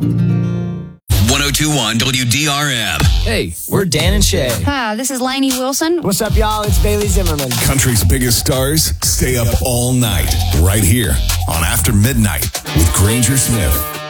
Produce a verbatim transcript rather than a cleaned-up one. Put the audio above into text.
ten twenty-one W D R M. Hey, we're Dan and Shay. Hi, this is Lainey Wilson. What's up, y'all? It's Bailey Zimmerman. Country's biggest stars stay up all night right here on After Midnight with Granger Smith.